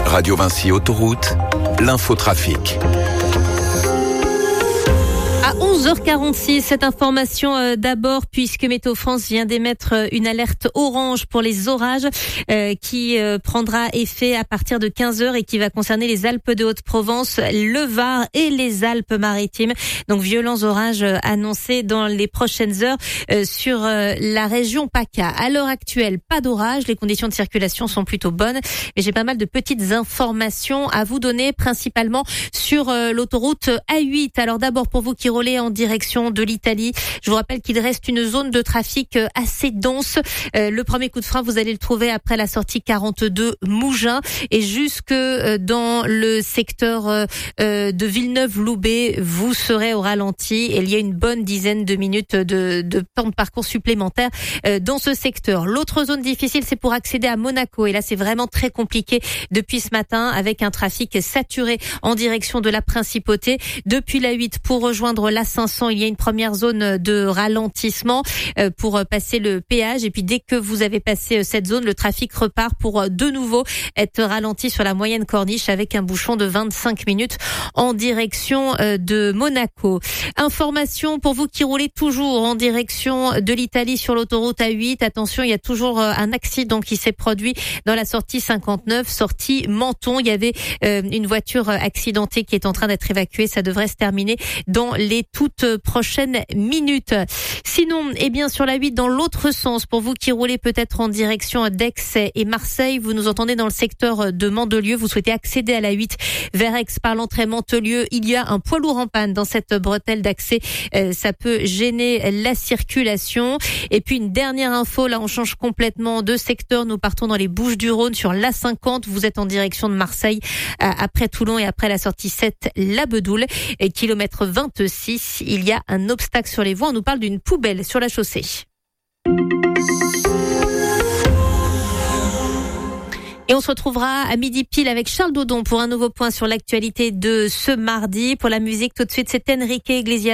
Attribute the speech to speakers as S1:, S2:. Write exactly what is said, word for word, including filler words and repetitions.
S1: Radio Vinci Autoroute, l'infotrafic.
S2: À onze heures quarante-six, cette information euh, d'abord, puisque Météo France vient d'émettre euh, une alerte orange pour les orages euh, qui euh, prendra effet à partir de quinze heures et qui va concerner les Alpes de Haute-Provence, le Var et les Alpes-Maritimes. Donc violents orages euh, annoncés dans les prochaines heures euh, sur euh, la région PACA. À l'heure actuelle, pas d'orage, les conditions de circulation sont plutôt bonnes, mais j'ai pas mal de petites informations à vous donner, principalement sur euh, l'autoroute A huit. Alors d'abord, pour vous qui roulez en direction de l'Italie, je vous rappelle qu'il reste une zone de trafic assez dense. Euh, le premier coup de frein, vous allez le trouver après la sortie quarante-deux Mougins et jusque dans le secteur euh, de Villeneuve-Loubet, vous serez au ralenti et il y a une bonne dizaine de minutes de, de temps de parcours supplémentaire euh, dans ce secteur. L'autre zone difficile, c'est pour accéder à Monaco et là, c'est vraiment très compliqué depuis ce matin avec un trafic saturé en direction de la Principauté. Depuis la huit, pour rejoindre l'A cinq cents, il y a une première zone de ralentissement pour passer le péage. Et puis dès que vous avez passé cette zone, le trafic repart pour de nouveau être ralenti sur la moyenne corniche avec un bouchon de vingt-cinq minutes en direction de Monaco. Information pour vous qui roulez toujours en direction de l'Italie sur l'autoroute A huit. Attention, il y a toujours un accident qui s'est produit dans la sortie cinquante-neuf, sortie Menton. Il y avait une voiture accidentée qui est en train d'être évacuée. Ça devrait se terminer dans les toutes prochaines minutes. Sinon, eh bien, sur la huit, dans l'autre sens, pour vous qui roulez peut-être en direction d'Aix et Marseille, vous nous entendez dans le secteur de Mandelieu, vous souhaitez accéder à la huit vers Aix par l'entrée Mandelieu, il y a un poids lourd en panne dans cette bretelle d'accès. Euh, ça peut gêner la circulation. Et puis une dernière info, là on change complètement de secteur, nous partons dans les Bouches-du-Rhône sur l'A cinquante, vous êtes en direction de Marseille, euh, après Toulon et après la sortie sept, la Bedoule, et kilomètre vingt-six, il y a un obstacle sur les voies, on nous parle d'une poubelle sur la chaussée. Et on se retrouvera à midi pile avec Charles Dodon pour un nouveau point sur l'actualité de ce mardi. Pour la musique, tout de suite, c'est Enrique Iglesias.